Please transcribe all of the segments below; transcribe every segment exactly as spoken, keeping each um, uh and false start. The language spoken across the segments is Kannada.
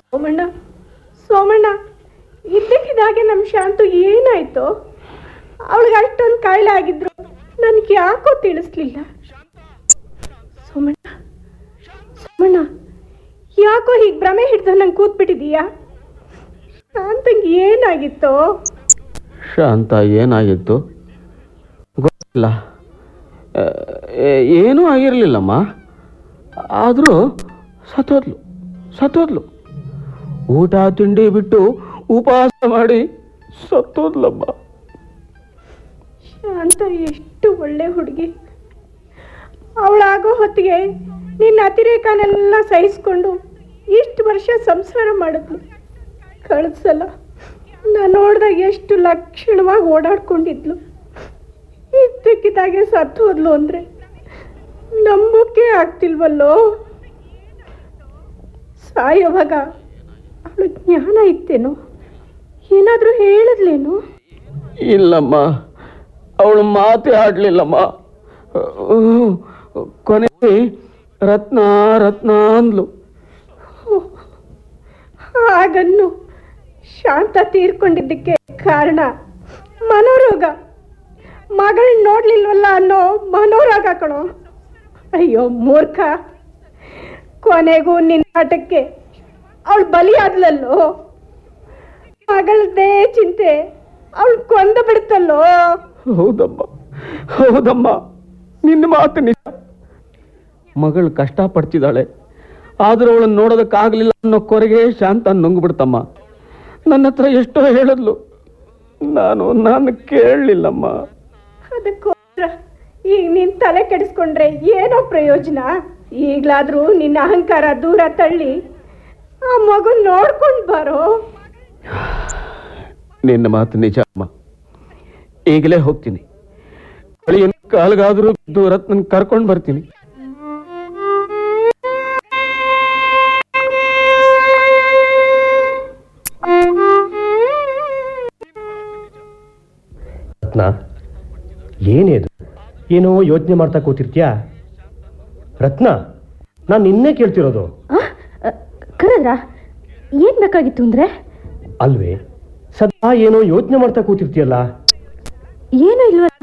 ಸೋಮಣ್ಣ ಸೋಮಣ್ಣ ಇದ್ದಕ್ಕಿದ್ದಾಗೆ ನಮ್ಮ ಶಾಂತು ಏನಾಯ್ತು? ಅವಳಿಗೆ ಅಷ್ಟೊಂದು ಕಾಯಿಲೆ ಆಗಿದ್ರು ನನಗೆ ಯಾಕೋ ತಿಳಿಸ್ಲಿಲ್ಲ. ಸೋಮಣ್ಣ ಸೋಮಣ್ಣ ಯಾಕೋ ಹೀಗೆ ಭ್ರಮೆ ಹಿಡ್ದು ನಂಗೆ ಕೂತ್ಬಿಟ್ಟಿದೀಯಾ? ಶಾಂತಂಗೆ ಏನಾಗಿತ್ತು? ಶಾಂತ ಏನಾಗಿತ್ತು ಗೊತ್ತಿಲ್ಲ, ಏನೂ ಆಗಿರಲಿಲ್ಲಮ್ಮ. ಆದರೂ ಸತ್ತೋದ್ಲು ಸತ್ತೋದ್ಲು ಊಟ ತಿಂಡಿ ಬಿಟ್ಟು ಉಪವಾಸ ಮಾಡಿ ಸತ್ತೋದ್ಲಮ್ಮ. ಶಾಂತ ಎಷ್ಟು ಒಳ್ಳೆ ಹುಡುಗಿ. ಅವಳಾಗೋ ಹೊತ್ತಿಗೆ ನಿನ್ನ ಅತಿರೇಕನೆಲ್ಲ ಸಹಿಸ್ಕೊಂಡು ಇಷ್ಟು ವರ್ಷ ಸಂಸಾರ ಮಾಡಿದ್ಲು. ಕಳೆದ ಸಲ ನಾನು ನೋಡಿದಾಗ ಎಷ್ಟು ಲಕ್ಷಣವಾಗಿ ಓಡಾಡ್ಕೊಂಡಿದ್ಲು. ಇದ್ದಕ್ಕಿದ್ದಾಗೆ ಸತ್ತು ಹೋದ್ಲು ಅಂದರೆ ನಂಬೋಕೆ ಆಗ್ತಿಲ್ವಲ್ಲೋ. ಸಾಯೋವಾಗ ಅವಳು ಜ್ಞಾನ ಇತ್ತೇನೋ? ಏನಾದರೂ ಹೇಳಿದ್ಲೇನು? ಇಲ್ಲಮ್ಮ, ಅವಳು ಮಾತೇ ಆಡಲಿಲ್ಲಮ್ಮ. ಕೊನೆ ರತ್ನ ರತ್ನ ಅಂದ್ಲು. ಹಾಗನ್ನು ಶಾಂತ ತೀರ್ಕೊಂಡಿದ್ದಕ್ಕೆ ಕಾರಣ ಮನೋರೋಗ. ಮಗಳನ್ನ ನೋಡ್ಲಿಲ್ವಲ್ಲ ಅನ್ನೋ ಮನೋರೋಗ ಕಣೋ. ಅಯ್ಯೋ ಮೂರ್ಖ, ಕೊನೆಗೂ ನಿನ್ನ ಆಟಕ್ಕೆ ಅವಳು ಬಲಿಯಾದ್ಲಲ್ಲೋ. ಮಗಳದ್ದೇ ಚಿಂತೆ ಅವಳು ಕೊಂದ ಬಿಡುತ್ತಲ್ಲೋ. ಹೌದಮ್ಮ ಹೌದಮ್ಮ, ನಿನ್ನ ಮಾತು ನಿಜ. ಮಗಳು ಕಷ್ಟಪಡ್ತಿದ್ದಾಳೆ, ಆದರೂ ಅವಳನ್ನು ನೋಡೋದಕ್ಕಾಗಲಿಲ್ಲ ಅನ್ನೋ ಕೊರೆಗೆ ಶಾಂತ ನುಂಗು ಬಿಡ್ತಮ್ಮ. ನನ್ನ ಹತ್ರ ಎಷ್ಟೋ ಹೇಳಿದ್ಲು, ನಾನು ನಾನು ಕೇಳಲಿಲ್ಲಮ್ಮ. ಅದಕ್ಕೋಸ್ಕರ ಈಗ ನೀನು ತಲೆ ಕೆಡಿಸ್ಕೊಂಡ್ರೆ ಏನೋ ಪ್ರಯೋಜನ? ಈಗಲಾದರೂ ನಿನ್ನ ಅಹಂಕಾರ ದೂರ ತಳ್ಳಿ ಆ ಮಗು ನೋಡ್ಕೊಂಡು ಬಾರೋ. ನಿನ್ನ ಮಾತು ನಿಜ ಅಮ್ಮ. ಈಗಲೇ ಹೋಗ್ತೀನಿ, ಕಾಲ್ಗಾದ್ರೂ ದೂರ ನನ್ನ ಕರ್ಕೊಂಡು ಬರ್ತೀನಿ. ರತ್ನ, ಏನೇದು? ಏನೋ ಯೋಚನೆ ಮಾಡ್ತಾ ಕೂತಿರ್ತೀಯಾ? ರತ್ನ, ನಾನು ನಿನ್ನೆ ಕೇಳ್ತಿರೋದು. ಕರೆದ್ರಾ? ಏನ್ ಬೇಕಾಗಿತ್ತು ಅಂದ್ರೆ? ಅಲ್ವೇ, ಸದಾ ಏನೋ ಯೋಚನೆ ಮಾಡ್ತಾ ಕೂತಿರ್ತೀಯಲ್ಲ. ಏನೂ ಇಲ್ವಲ್ಲ.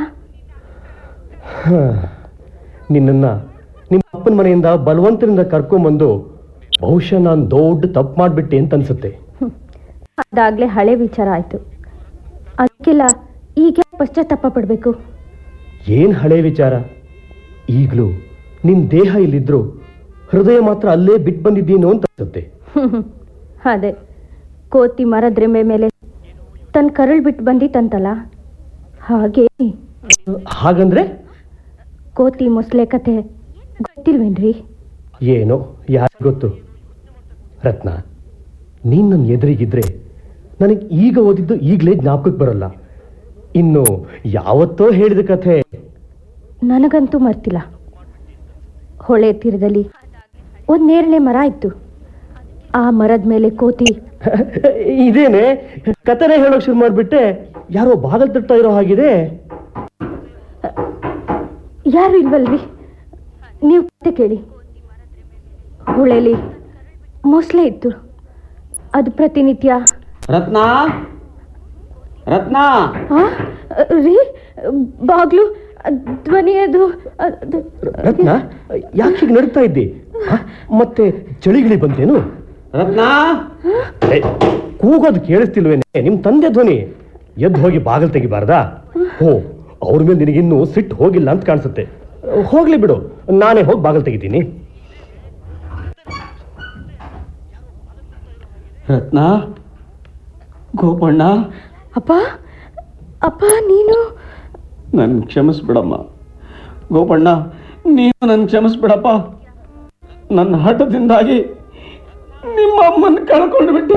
ನಿನ್ನನ್ನ ನಿಮ್ಮ ಅಪ್ಪನ ಮನೆಯಿಂದ ಬಲವಂತರಿಂದ ಕರ್ಕೊಂಬಂದು ಬಹುಶಃ ನಾನು ದೊಡ್ಡ ತಪ್ಪು ಮಾಡಿಬಿಟ್ಟೆ ಅಂತ ಅನ್ಸುತ್ತೆ. ಅದಾಗ್ಲೇ ಹಳೆ ವಿಚಾರ ಆಯ್ತು. ಅದಕ್ಕೆಲ್ಲ ಈಗ ಪಶ್ಚಾತ್ತಾಪ ಪಡ್ಬೇಕು. ಏನ್ ಹಳೆ ವಿಚಾರ? ಈಗಲೂ ನಿನ್ ದೇಹ ಇಲ್ಲಿದ್ರು ಹೃದಯ ಮಾತ್ರ ಅಲ್ಲೇ ಬಿಟ್ಟು ಬಂದಿದ್ದೀನೋ ಅಂತ ಅನ್ಸುತ್ತೆ. ಅದೇ ಕೋತಿ ಮರದ ರೆಂಬೆ ಮೇಲೆ ತನ್ನ ಕರಳು ಬಿಟ್ಟು ಬಂದಿತ್ತಂತಲ್ಲ, ಹಾಗೆ. ಹಾಗಂದ್ರೆ? ಕೋತಿ ಮೊಸಳೆ ಕತೆ ಗೊತ್ತಿಲ್ವೇನ್ರಿ? ಏನೋ, ಯಾರು ಗೊತ್ತು. ರತ್ನ, ನೀನ್ ನನ್ನ ಎದುರಿಗಿದ್ರೆ ನನಗೆ ಈಗ ಓದಿದ್ದು ಈಗಲೇ ಜ್ಞಾಪಕಕ್ಕೆ ಬರಲ್ಲ. ಇನ್ನು ಯಾವತ್ತೋ ಹೇಳಿದ ಕಥೆ ನನಗಂತೂ ಮರ್ತಿಲ್ಲ. ಹೊಳೆ ತೀರದಲ್ಲಿ ಒಂದು ನೇರಳೆ ಮರ ಇತ್ತು. ಆ ಮರದ ಮೇಲೆ ಕೋತಿ. ಇದೇನೆ ಕಥೆನೇ ಹೇಳೋಕ್ ಶುರು ಮಾಡ್ಬಿಟ್ಟೆ. ಯಾರೋ ಬಾಗಲ್ ತಟ್ತಾ ಇರೋ ಹಾಗಿದೆ. ಯಾರು ಇಲ್ವಲ್ರಿ? ನೀವು ಕತೆ ಕೇಳಿ. ಹೊಳೆಲಿ ಮೊಸಳೆ ಇತ್ತು. ಅದು ಪ್ರತಿನಿತ್ಯ ರತ್ನ ರತ್ನ ರೀ, ಬಾಗ್ಲು ಧ್ವನಿ ಅದು. ರತ್ನ, ಯಾಕೆ ಹೀಗೆ ನಡೀತಾ ಇದ್ದಿ? ಮತ್ತೆ ಚಳಿಗಿಳಿ ಬಂತೇನು? ರತ್ನ, ಕೂಗೋದು ಕೇಳಿಸ್ತಿಲ್ವೇನೆ? ನಿಮ್ ತಂದೆ ಧ್ವನಿ. ಎದ್ದು ಹೋಗಿ ಬಾಗಿಲು ತೆಗಿಬಾರ್ದಾ? ಓ, ಅವ್ರ ಮೇಲೆ ನಿನಗಿನ್ನೂ ಸಿಟ್ಟು ಹೋಗಿಲ್ಲ ಅಂತ ಕಾಣಿಸುತ್ತೆ. ಹೋಗ್ಲಿ ಬಿಡು, ನಾನೇ ಹೋಗಿ ಬಾಗಿಲು ತೆಗಿತೀನಿ. ರತ್ನ, ಗೋಪಣ್ಣ. ಅಪ್ಪ ಅಪ್ಪ ನೀನು ನನ್ ಕ್ಷಮಿಸ್ಬಿಡಮ್ಮ. ಗೋಪಣ್ಣ, ನೀನು ನನ್ ಕ್ಷಮಿಸ್ಬಿಡಪ್ಪ. ನನ್ನ ಹಠದಿಂದಾಗಿ ನಿಮ್ಮ ಅಮ್ಮನ ಕಳ್ಕೊಂಡು ಬಿಟ್ಟೆ.